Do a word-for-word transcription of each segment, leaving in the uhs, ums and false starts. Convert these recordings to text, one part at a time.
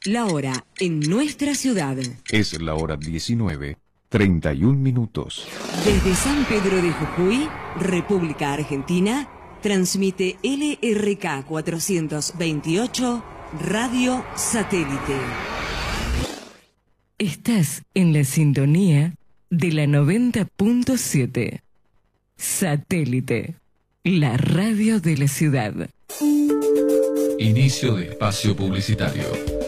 La hora en nuestra ciudad. Es la hora diecinueve, treinta y un minutos. Desde San Pedro de Jujuy, República Argentina, transmite L R K cuatrocientos veintiocho, Radio Satélite. Estás en la sintonía de la noventa punto siete. Satélite, la radio de la ciudad. Inicio de espacio publicitario.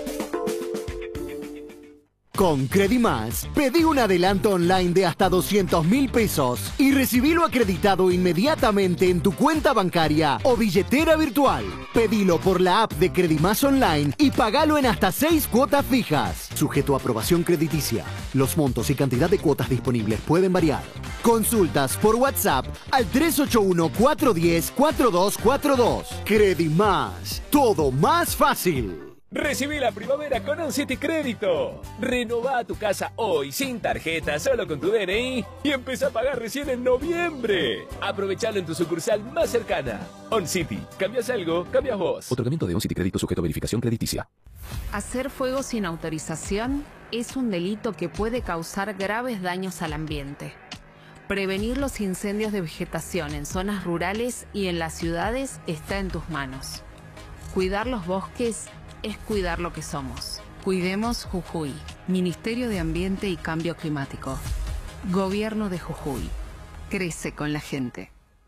Con Credimás, pedí un adelanto online de hasta doscientos mil pesos y recibilo acreditado inmediatamente en tu cuenta bancaria o billetera virtual. Pedilo por la app de Credimás Online y pagalo en hasta seis cuotas fijas. Sujeto a aprobación crediticia. Los montos y cantidad de cuotas disponibles pueden variar. Consultas por WhatsApp al tres ocho uno, cuatro uno cero, cuatro dos cuatro dos. Credimás, todo más fácil. Recibí la primavera con OnCity Crédito. Renová tu casa hoy sin tarjeta, solo con tu D N I y empezá a pagar recién en noviembre. Aprovechalo en tu sucursal más cercana. OnCity, ¿cambias algo? Cambias vos. Otorgamiento de OnCity Crédito sujeto a verificación crediticia. Hacer fuego sin autorización es un delito que puede causar graves daños al ambiente. Prevenir los incendios de vegetación en zonas rurales y en las ciudades está en tus manos. Cuidar los bosques es cuidar lo que somos. Cuidemos Jujuy. Ministerio de Ambiente y Cambio Climático. Gobierno de Jujuy. Crece con la gente.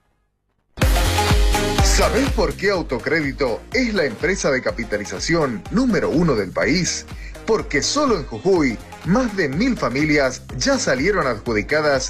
¿Sabés por qué Autocrédito es la empresa de capitalización número uno del país? Porque solo en Jujuy, más de mil familias ya salieron adjudicadas